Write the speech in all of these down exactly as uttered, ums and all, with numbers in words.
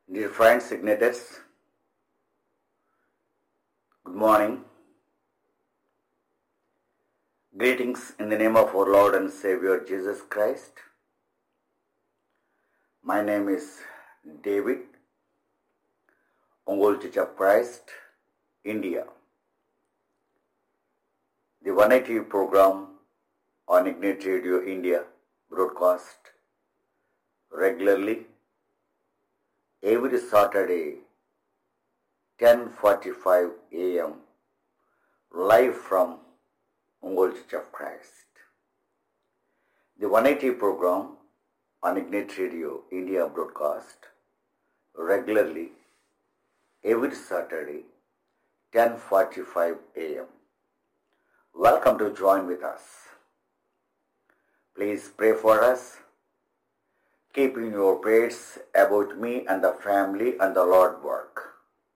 Dear friends, signators, good morning. Greetings in the name of our Lord and Savior Jesus Christ. My name is David, Ongole Church of Christ, India. The one eighty program on Ignite Radio India broadcast regularly every Saturday, ten forty-five a m, live from Ongole Church of Christ. The one eighty program on Ignite Radio India broadcast regularly every Saturday, ten forty-five a m. Welcome to join with us. Please pray for us, keeping your prayers about me and the family and the Lord work.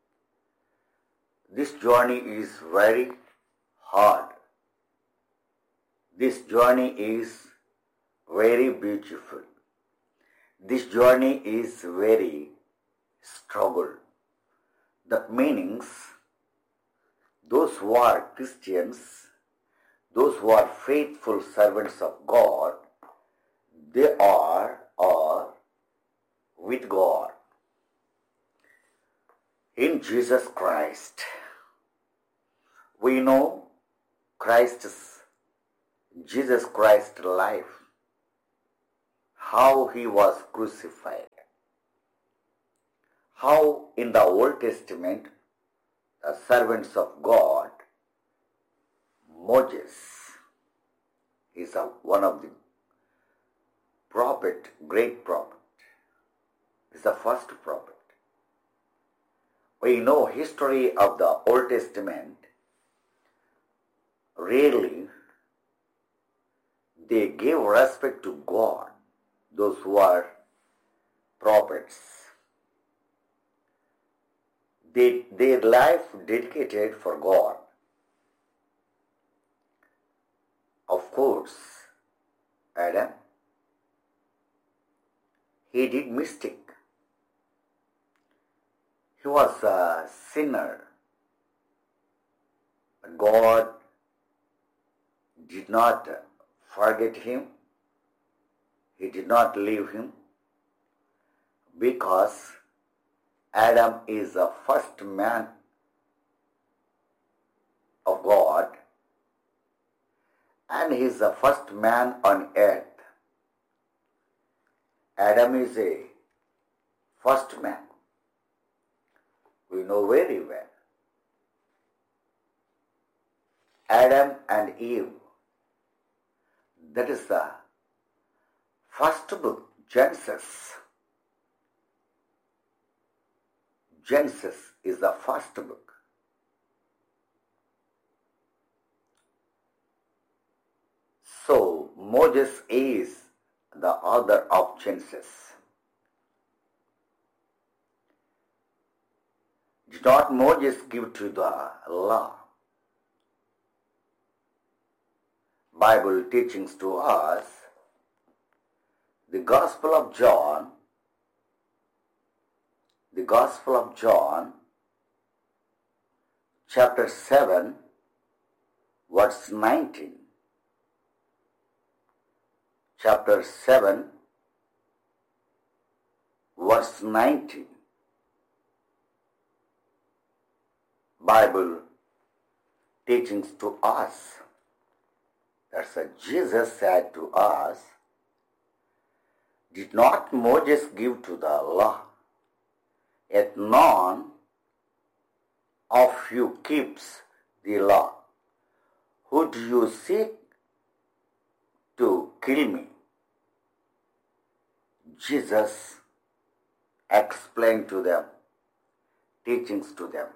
This journey is very hard. This journey is very beautiful. This journey is very struggle. That means those who are Christians, those who are faithful servants of God, they are are with God in Jesus Christ. We know Christ's, Jesus Christ's life, how he was crucified, how in the Old Testament the servants of God, Moses is a, one of the prophet, great prophet, is the first prophet. We know history of the Old Testament. Really, they gave respect to God, those who are prophets. They, their life dedicated for God. Of course, Adam, he did mistake. He was a sinner. But God did not forget him. He did not leave him, because Adam is the first man of God, and he is the first man on earth. Adam is a first man. We know very well. Adam and Eve, that is the first book, Genesis. Genesis is the first book. So, Moses is the author of Genesis. Did not Moses give to the law? Bible teachings to us, the Gospel of John, the Gospel of John, chapter seven, verse nineteen. Chapter seven, verse nineteen. Bible teachings to us. That's what Jesus said to us. Did not Moses give to the law? Yet none of you keeps the law. Who do you seek to kill me? Jesus explained to them, teachings to them.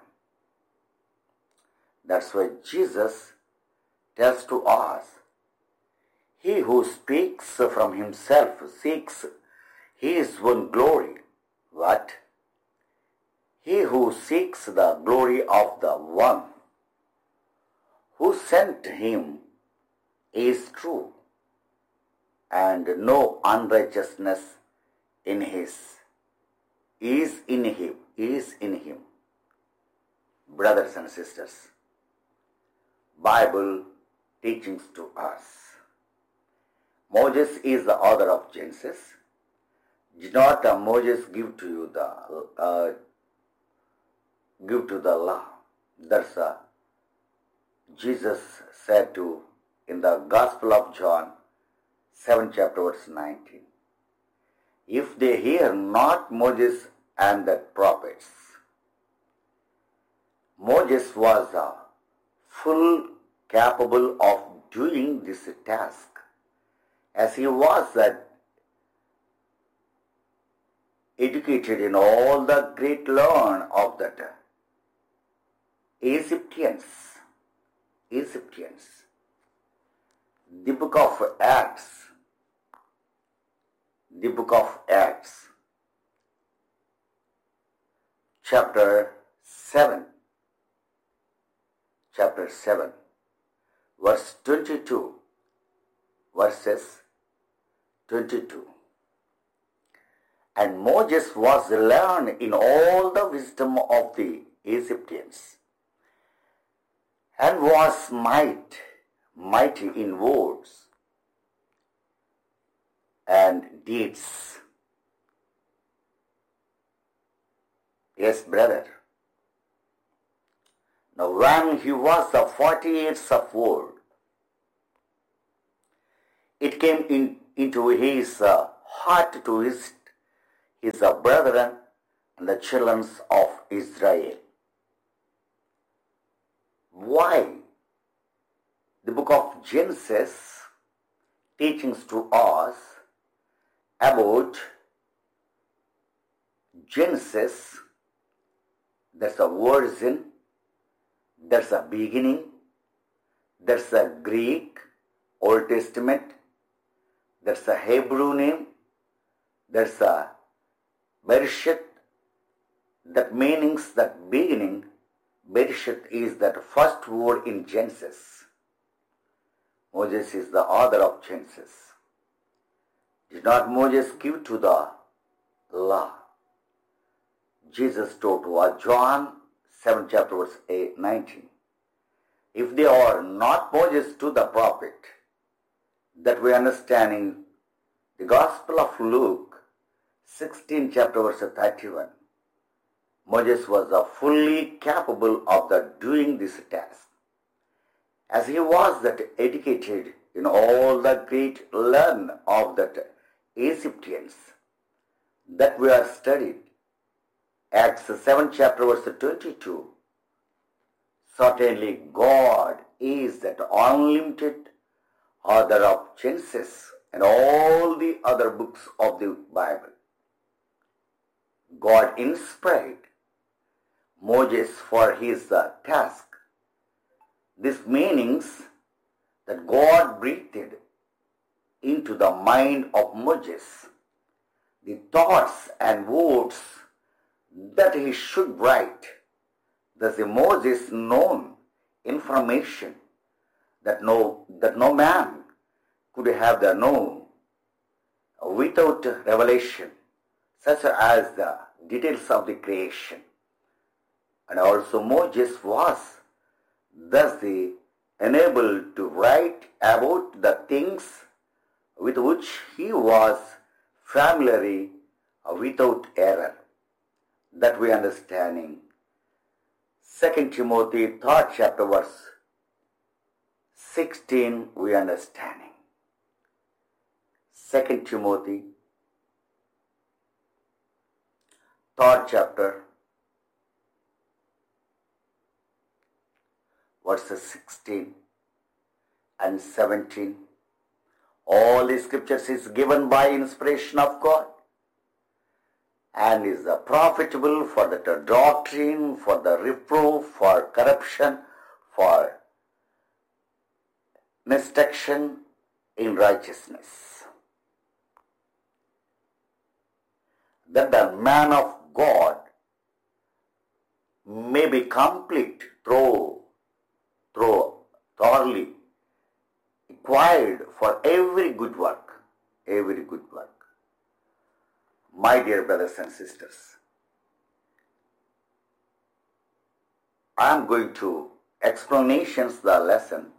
That's why Jesus tells to us, he who speaks from himself seeks his own glory. What? He who seeks the glory of the one who sent him is true, and no unrighteousness in his is in him, is in him. Brothers and sisters, Bible teachings to us. Moses is the author of Genesis. Did not uh, Moses give to you the uh, give to the law? That's uh, Jesus said to in the Gospel of John, seventh chapter, verse nineteen. If they hear not Moses and the prophets. Moses was uh, full capable of doing this task, as he was uh, educated in all the great learn of that uh, Egyptians. Egyptians. The book of Acts. The book of Acts, chapter seven. Chapter seven, verse twenty-two, verses twenty-two. And Moses was learned in all the wisdom of the Egyptians, and was might, mighty in words and deeds. Yes, brother. Now when he was of forty years of old, it came in, into his uh, heart to visit his uh, brethren and the children of Israel. Why? The book of Genesis teachings to us about Genesis. That's a origin. There's a beginning, there's a Greek, Old Testament, there's a Hebrew name, there's a Bereshit, that meanings that beginning. Bereshit is that first word in Genesis. Moses is the author of Genesis. Did not Moses give to the law? Jesus told to us, John seventh chapter, verse eight, nineteen. If they are not Moses to the prophet, that we understanding the Gospel of Luke, sixteenth chapter, verse thirty-one. Moses was uh, fully capable of the doing this task, as he was that educated in all the great learn of that Egyptians that we are studied. Acts seventh chapter, verse twenty-two. Certainly God is that unlimited author of Genesis and all the other books of the Bible. God inspired Moses for his uh, task. This means that God breathed into the mind of Moses the thoughts and words that he should write. Thus Moses known information that no that no man could have the known without revelation, such as the details of the creation. And also Moses was thus the enabled to write about the things with which he was familiar without error. That we understanding. Second Timothy third chapter, verse sixteen, we understanding. Second Timothy third chapter, verses sixteen and seventeen. All the scriptures is given by inspiration of God and is uh, profitable for the doctrine, for the reproof, for corruption, for instruction in righteousness, that the man of God may be complete through, through thoroughly acquired for every good work, every good work. My dear brothers and sisters, I am going to explanations the lesson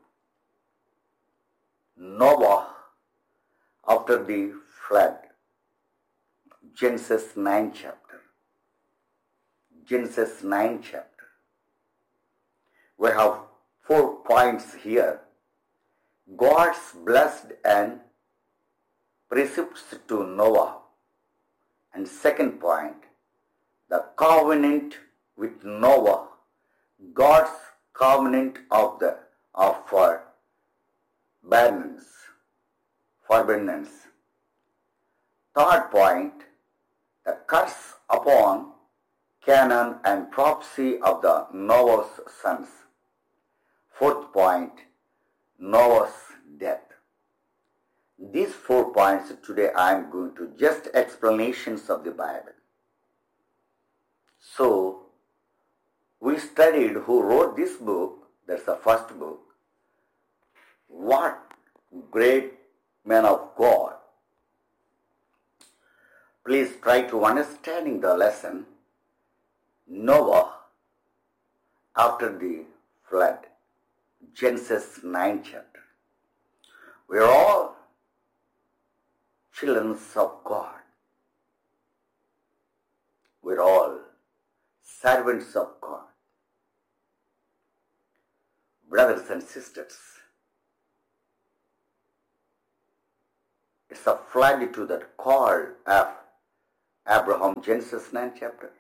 Noah after the flood. Genesis nine chapter. Genesis nine chapter. We have four points here. God's blessed and precepts to Noah. And second point, the covenant with Noah. God's covenant of the of for barrenness, forbearance. Third point, the curse upon Canaan and prophecy of the Noah's sons. Fourth point, Noah's death. These four points today I am going to just explanations of the Bible. So, we studied who wrote this book. That's the first book. What great man of God. Please try to understanding the lesson. Noah after the flood. Genesis nine chapter. We are all children of God. We are all servants of God. Brothers and sisters, it's a flood to that call of Abraham, Genesis nine chapter.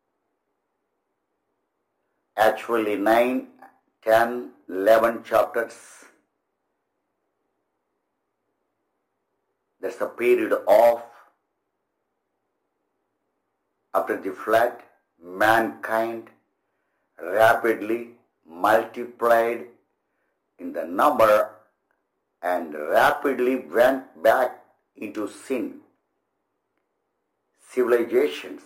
Actually nine, ten, eleven chapters. There's a period of, after the flood, mankind rapidly multiplied in the number and rapidly went back into sin. Civilizations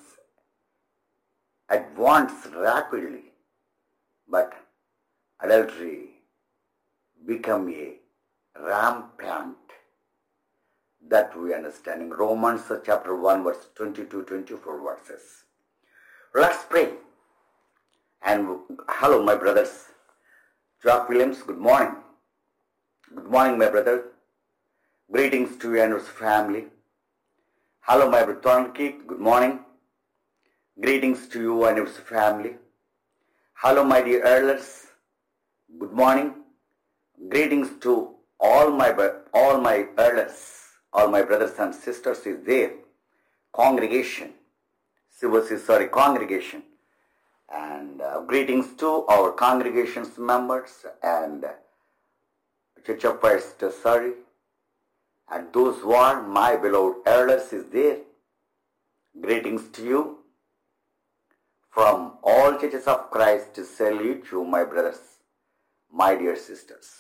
advanced rapidly, but adultery became a rampant. That we understand in Romans chapter one verse twenty-two to twenty-four verses. Let's pray. And hello my brothers. Jock Williams, good morning. Good morning my brother. Greetings to you and your family. Hello my brother Thornkeith, good morning. Greetings to you and your family. Hello my dear elders. Good morning. Greetings to all my all my elders. All my brothers and sisters is there. Congregation. Sorry, congregation. And uh, greetings to our congregation's members and Church of Christ Surrey. And those who are my beloved elders is there. Greetings to you. From all churches of Christ to salute you, my brothers, my dear sisters.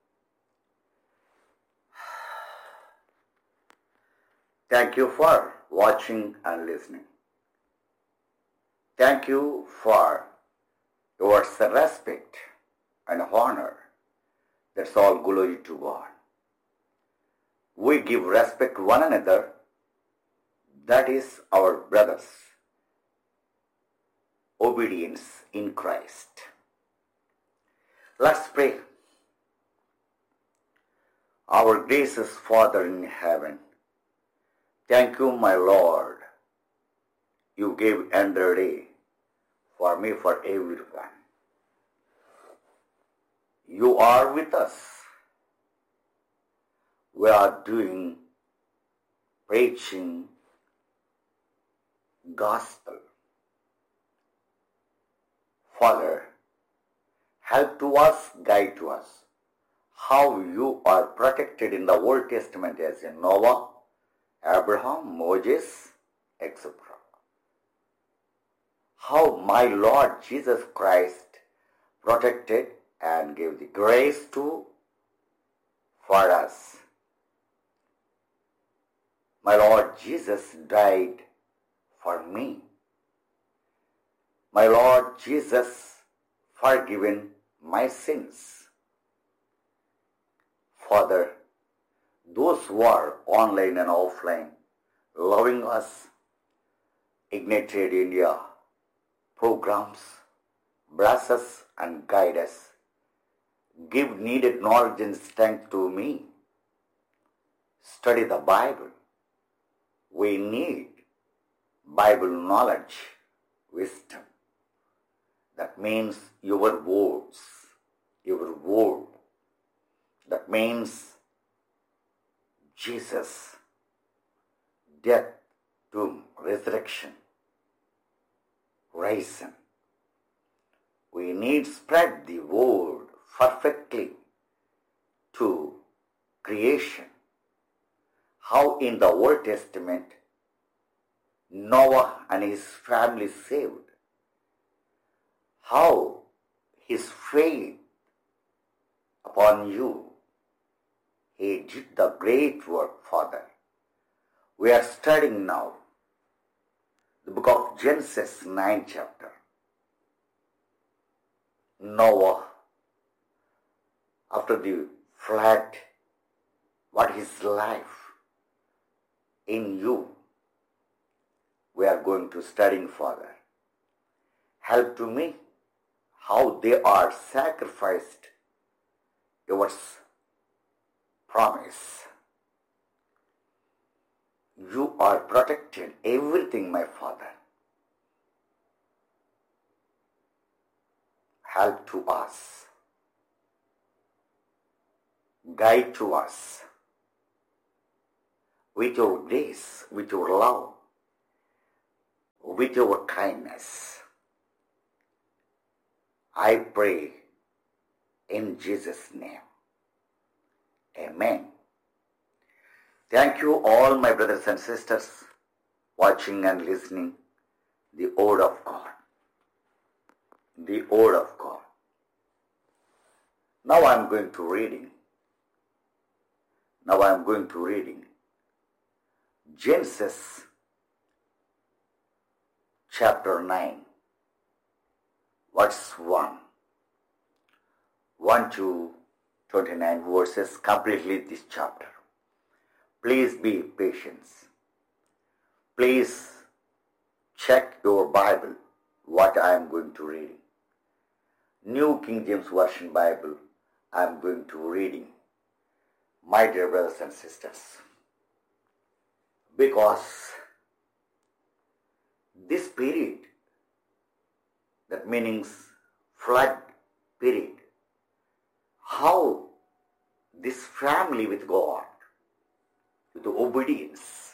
Thank you for watching and listening. Thank you for your respect and honor. That's all glory to God. We give respect to one another. That is our brothers. Obedience in Christ. Let's pray. Our gracious Father in heaven, thank you, my Lord. You gave another day for me, for everyone. You are with us. We are doing, preaching gospel. Father, help to us, guide to us, how you are protected in the Old Testament as in Noah, Abraham, Moses, et cetera. How my Lord Jesus Christ protected and gave the grace to for us. My Lord Jesus died for me. My Lord Jesus forgiven my sins. Father, those who are online and offline, loving us, Ignited India programs, bless us and guide us. Give needed knowledge and strength to me. Study the Bible. We need Bible knowledge, wisdom. That means your words, your word. That means Jesus, death, tomb, resurrection, risen. We need spread the word perfectly to creation. How in the Old Testament Noah and his family saved. How his faith upon you, he did the great work, Father. We are studying now the book of Genesis, ninth chapter. Noah, after the flood, what his life in you, we are going to study, Father. Help to me how they are sacrificed your promise. You are protected everything, my Father. Help to us. Guide to us with your grace, with your love, with your kindness. I pray in Jesus' name. Amen. Thank you all my brothers and sisters watching and listening the word of God. The word of God. Now I am going to reading. Now I am going to reading Genesis chapter nine, verse one. one to twenty-nine verses, completely this chapter. Please be patient. Please check your Bible, what I am going to read. New King James Version Bible, I am going to reading. My dear brothers and sisters, because this period, that means flood period, how this family with God, with obedience,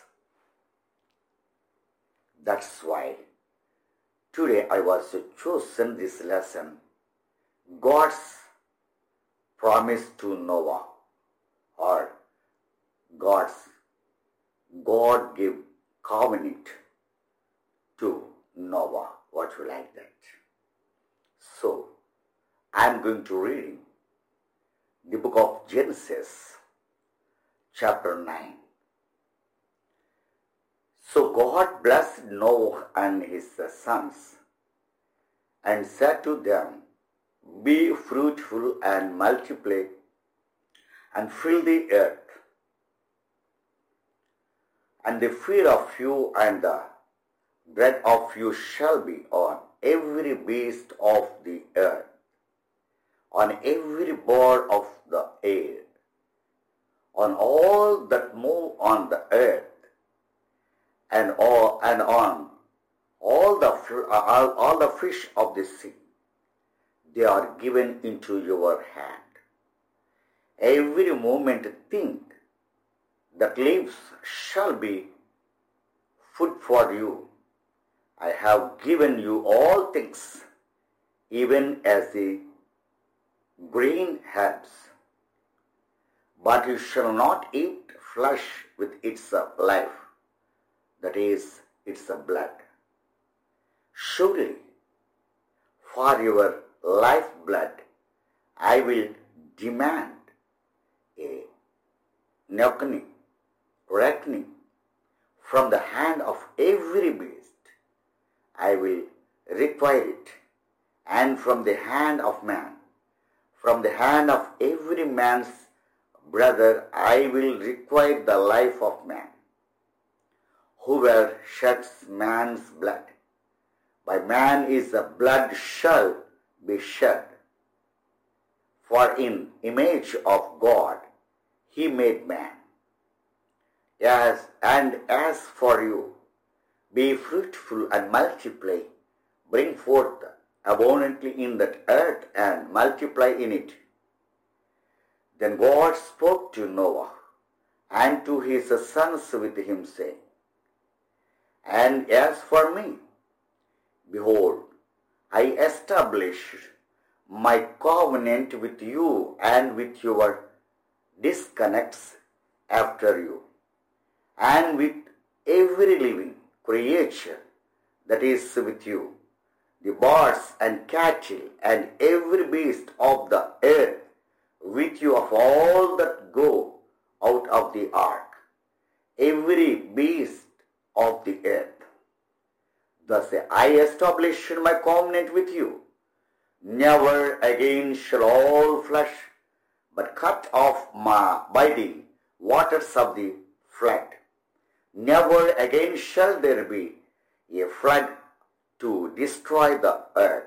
that's why today I was chosen this lesson, God's promise to Noah, or God's God gave covenant to Noah. What you like that? So I am going to reading the book of Genesis, chapter nine. So God blessed Noah and his sons and said to them, be fruitful and multiply and fill the earth. And the fear of you and the bread of you shall be on every beast of the earth, on every bird of the air, on all that move on the earth, and all and on all the all, all the fish of the sea. They are given into your hand. Every moment thing that lives shall be food for you. I have given you all things, even as the green herbs. But you shall not eat flesh with its life, that is, its blood. Surely, for your lifeblood, I will demand a reckoning, reckoning from the hand of every beast. I will require it, and from the hand of man, from the hand of every man's brother, I will require the life of man. Whoever sheds man's blood, by man is the blood shall be shed. For in image of God he made man. As and as for you, be fruitful and multiply, bring forth abundantly in that earth and multiply in it. Then God spoke to Noah and to his sons with him, saying, And as for me, behold, I established my covenant with you and with your disconnects after you, and with every living creature that is with you, the birds and cattle and every beast of the earth with you, of all that go out of the ark, every beast of the earth. Thus I established my covenant with you. Never again shall all flesh but cut off my, by the waters of the flood. Never again shall there be a flood to destroy the earth.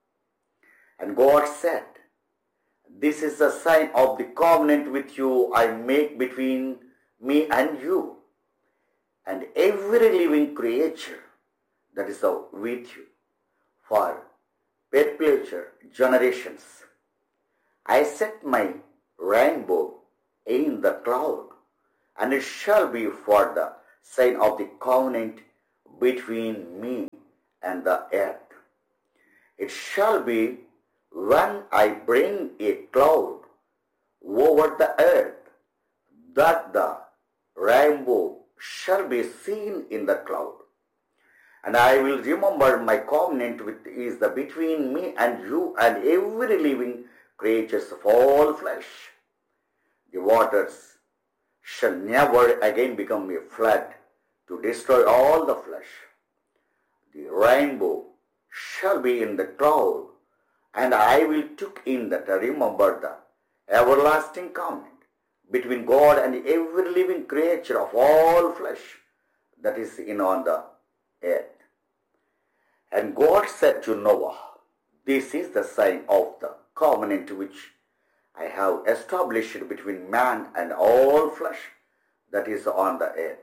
And God said, This is the sign of the covenant with you I make between me and you, and every living creature that is with you, for perpetual generations. I set my rainbow in the cloud, and it shall be for the sign of the covenant between me and the earth. It shall be when I bring a cloud over the earth, that the rainbow shall be seen in the cloud. And I will remember my covenant with is the between me and you and every living creatures of all flesh. The waters shall never again become a flood to destroy all the flesh. The rainbow shall be in the cloud, and I will took in that remember the everlasting covenant between God and every living creature of all flesh that is in on the earth. And God said to Noah, This is the sign of the covenant which I have established between man and all flesh that is on the earth.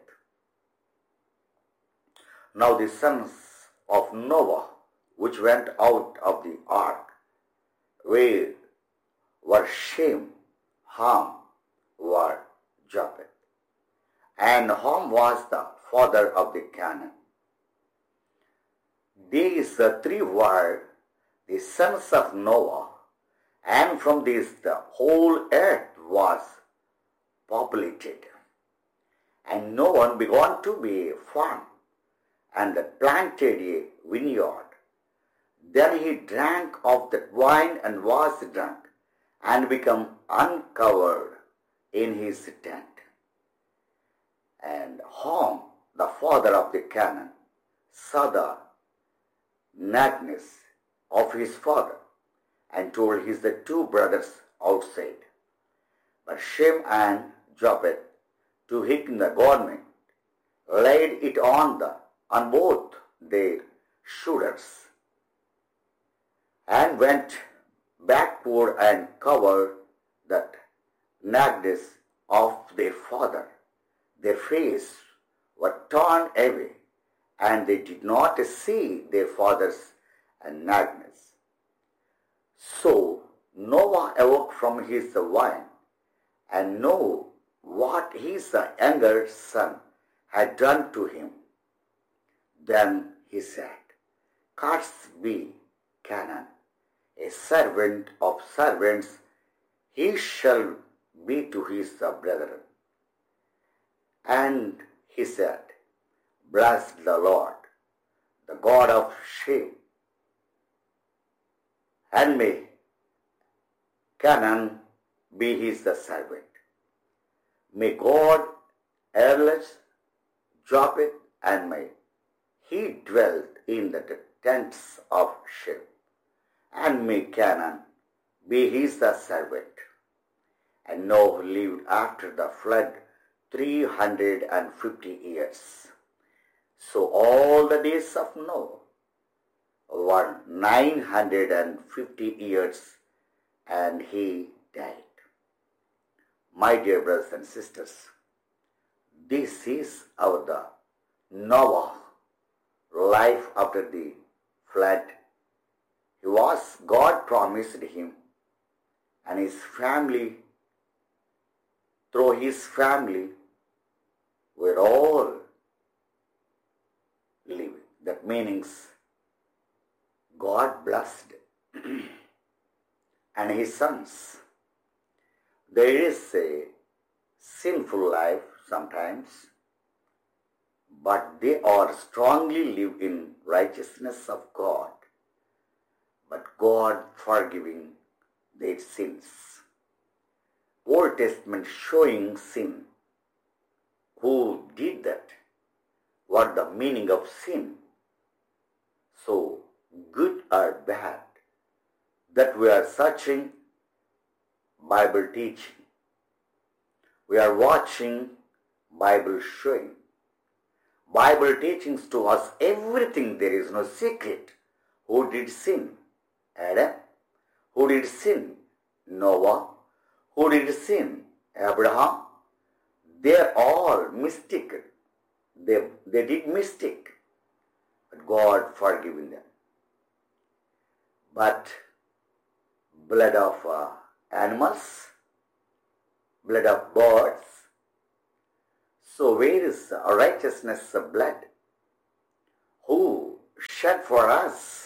Now the sons of Noah which went out of the ark were, were Shem, Ham, were Japheth. And Ham was the father of the Canaan. These uh, three were the sons of Noah, and from these the whole earth was populated. And Noah began to be a farm, and planted a vineyard. Then he drank of that wine and was drunk, and became uncovered in his tent. And Ham, the father of the Canaan, saw the nakedness of his father, and told his the two brothers outside. But Shem and Japheth, to him the garment, laid it on the on both their shoulders, and went backward and covered that nakedness of their father. Their face were turned away, and they did not see their father's nakedness. So Noah awoke from his wine, and knew what his younger son had done to him. Then he said, Cursed be Canaan, a servant of servants he shall be to his brethren. And he said, Bless the Lord, the God of Shem, and may Canaan be his servant. May God airless Japheth, and may he dwell in the tents of Shem, and may Canaan be his servant. And Noah lived after the flood three hundred and fifty years. So all the days of Noah were nine hundred fifty years and he died. My dear brothers and sisters, this is our the Noah life after the flood. He was, God promised him and his family, through his family, were all living. That means God blessed and his sons. There is a sinful life sometimes, but they are strongly live in righteousness of God, but God forgiving their sins. Old Testament showing sin. Who did that? What the meaning of sin? So, good or bad, that we are searching Bible teaching. We are watching Bible showing. Bible teachings to us everything. There is no secret. Who did sin? Adam. Who did sin? Noah. Who did sin? Abraham. They are all mistake. They, they did mistake. But God forgiving them. But blood of uh, animals, blood of birds. So where is righteousness of blood? Who shed for us?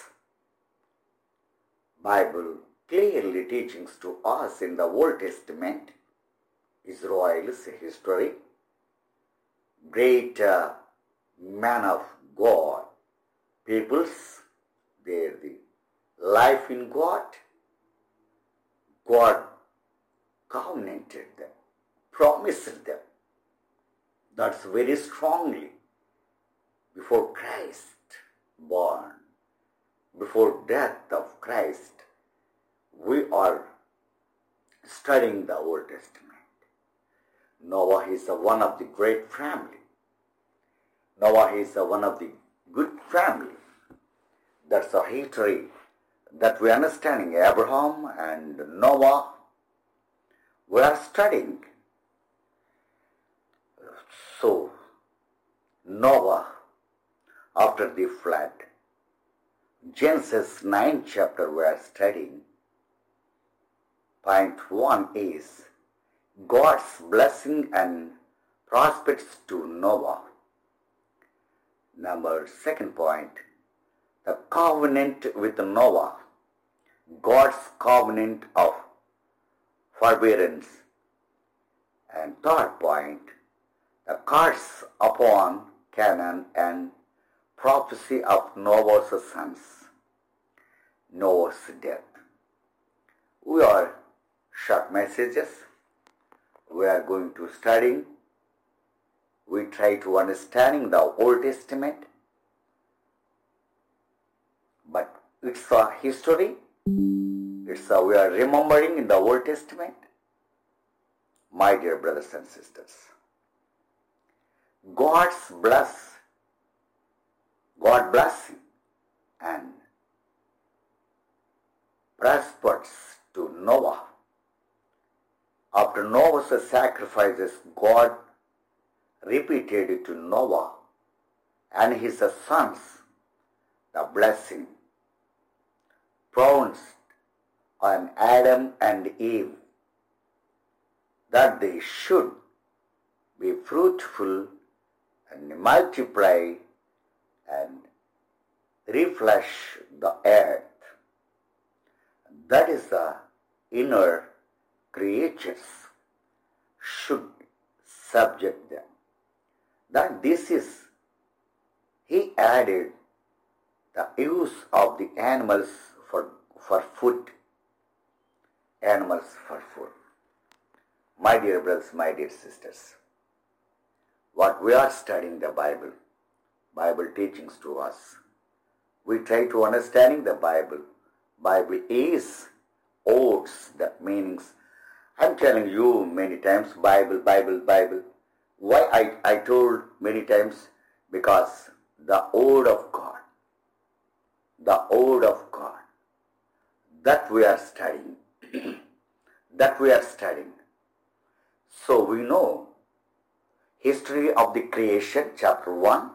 Bible clearly teachings to us in the Old Testament. Israel's history. Great uh, man of God. Peoples, they're the life in God. God covenanted them, promised them. That's very strongly. Before Christ born, before death of Christ, we are studying the Old Testament. Noah is one of the great family. Noah is one of the good family. That's a history that we are understanding. Abraham and Noah, we are studying. So, Noah, after the flood, Genesis nine chapter we are studying. Point one is God's blessing and prospects to Noah. Number second point, the covenant with Noah, God's covenant of forbearance. And third point, the curse upon Canaan and prophecy of Noah's sons, Noah's death. We are short messages. We are going to study. We try to understanding the Old Testament, but it's a history. It's a, we are remembering in the Old Testament. My dear brothers and sisters, God's bless, God blessing and prospers to Noah. After Noah's sacrifices, God repeated it to Noah and his sons, the blessing pronounced on Adam and Eve, that they should be fruitful and multiply and refresh the earth. That is the inner creatures should subject them. That this is, he added the use of the animals for, for food. Animals for food. My dear brothers, my dear sisters, what we are studying the Bible, Bible teachings to us. We try to understanding the Bible. Bible is odes, that meanings. I'm telling you many times, Bible, Bible, Bible. Why I, I told many times? Because the word of God, the Word of God. That we are studying. that we are studying. So we know history of the creation, chapter one.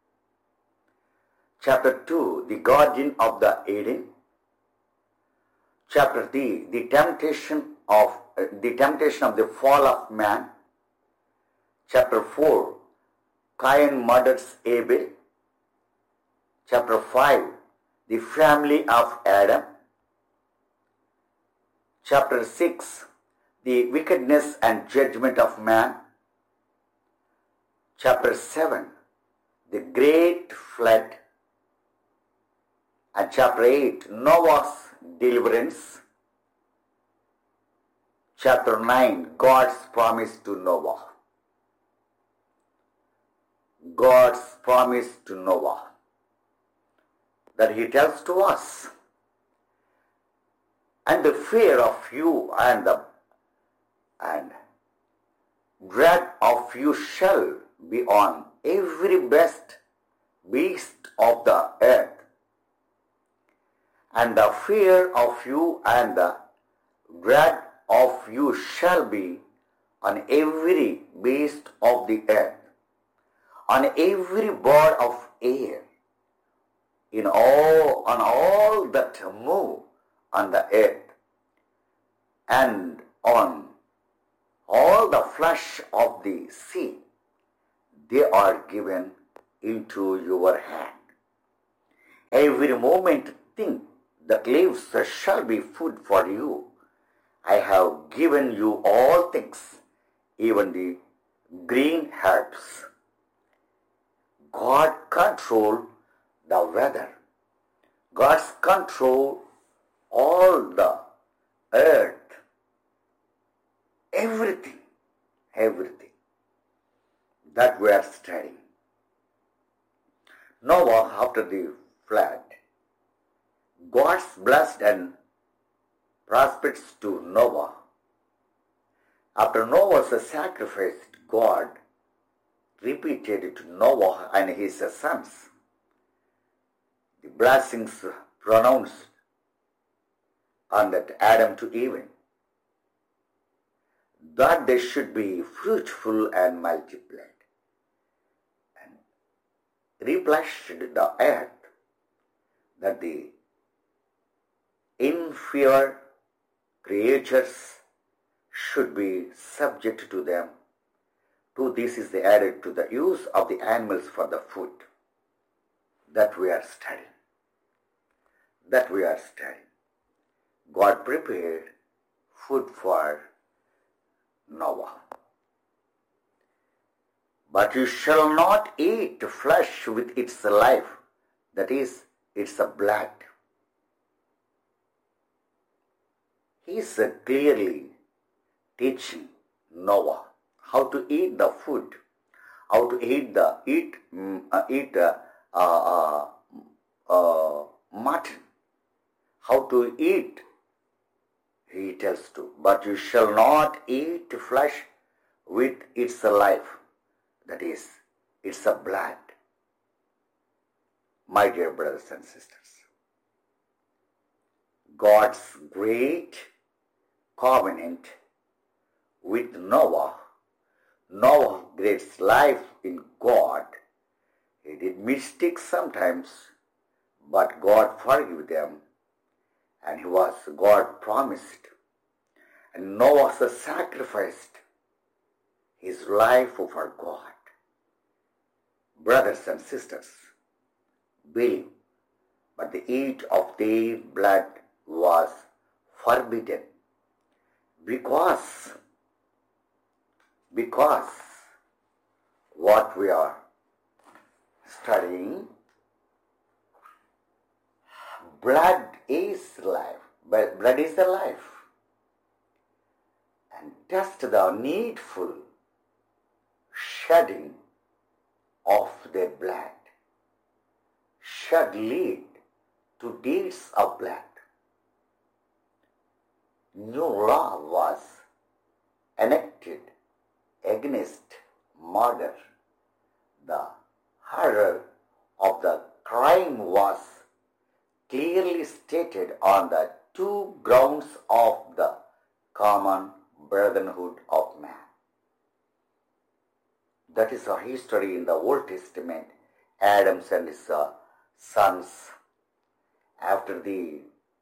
Chapter two, the Garden of the Eden. Chapter three, the temptation of uh, the temptation of the fall of man. Chapter four, Cain murders Abel. Chapter five, the family of Adam. Chapter six, the wickedness and judgment of man. Chapter seven, the great flood. And chapter eight, Noah's deliverance. Chapter nine, God's promise to Noah. God's promise to Noah, that he tells to us. And the fear of you and the and dread of you shall be on every best beast of the earth. And the fear of you and the dread of you shall be on every beast of the earth, on every bird of air, in all on all that move on the earth, and on all the flesh of the sea. They are given into your hand. Every moment think that lives shall be food for you. I have given you all things, even the green herbs. God control the weather. God's control all the earth. Everything, everything that we are studying. Noah, after the flood, God's blessed and prospered to Noah. After Noah's sacrifice, God repeated it to Noah and his sons. The blessings pronounced on that Adam to Eve, that they should be fruitful and multiplied, and replenished the earth, that the inferior creatures should be subject to them. To this is added to the use of the animals for the food. That we are studying. That we are studying. God prepared food for Noah. But you shall not eat flesh with its life, that is, its blood. He is clearly teaching Noah how to eat the food, how to eat the eat uh, eat uh, uh, uh, mutton, how to eat. He tells to, but you shall not eat flesh with its life, that is, its blood. My dear brothers and sisters, God's great covenant with Noah, Noah great life in God. He did mistakes sometimes, but God forgave them, and he was God promised. And Noah sacrificed his life for God. Brothers and sisters, believe, but the eat of their blood was forbidden, because because what we are studying, blood is life, but blood is the life, and just the needful shedding of their blood should lead to deeds of blood. New law was enacted against murder. The horror of the crime was clearly stated on the two grounds of the common brotherhood of man. That is our history in the Old Testament. Adam and his uh, sons, after the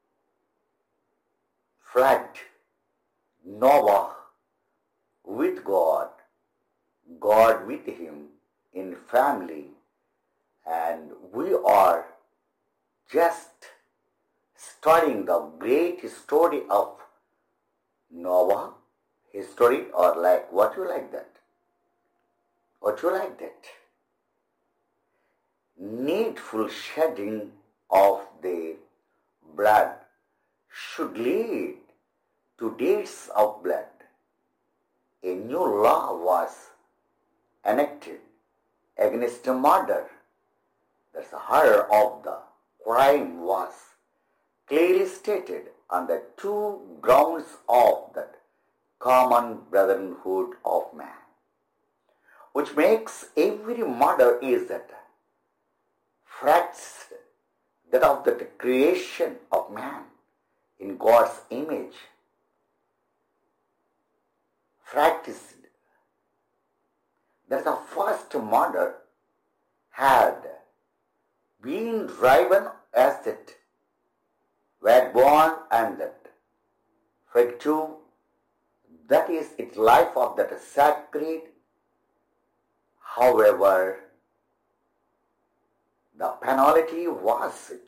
flood, Noah with God, God with him in family, and we are just studying the great story of Noah history, or like what you like that? What you like that? Needful shedding of the blood should lead to deeds of blood. A new law was enacted against murder. That's the horror of the crime was clearly stated on the two grounds of that common brotherhood of man, which makes every murder is that facts that of the creation of man in God's image practiced. That the first murder had been driven as that were born, and that fig two, that is its life of that sacred. However, the penalty was